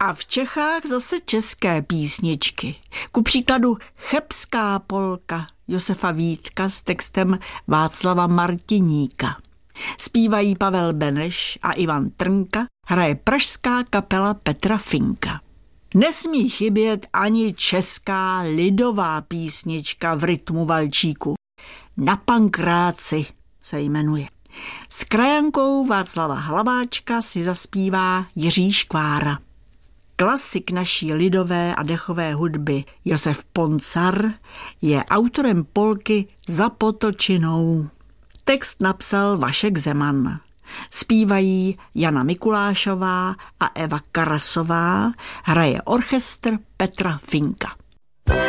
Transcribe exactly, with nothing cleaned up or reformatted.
A v Čechách zase české písničky. Ku příkladu Chebská polka Josefa Vítka s textem Václava Martiníka. Zpívají Pavel Beneš a Ivan Trnka, hraje pražská kapela Petra Finka. Nesmí chybět ani česká lidová písnička v rytmu valčíku. Na Pankráci se jmenuje. S krajankou Václava Hlaváčka si zaspívá Jiří Škvára. Klasik naší lidové a dechové hudby Josef Poncar je autorem polky Za Potočinou. Text napsal Vašek Zeman. Zpívají Jana Mikulášová a Eva Karasová, hraje orchestr Petra Finka.